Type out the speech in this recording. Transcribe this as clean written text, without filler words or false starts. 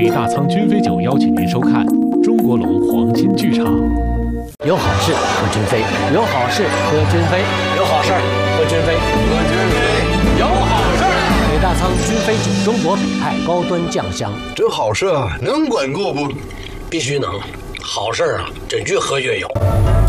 北大仓君飞酒邀请您收看中国龙黄金剧场。 有好事喝君飞，有好事喝君飞，有好事喝君飞， 喝君飞，有好事。 北大仓君飞酒，中国北派高端酱香。 这好事啊，能管够不？ 必须能，好事啊，真越喝越有。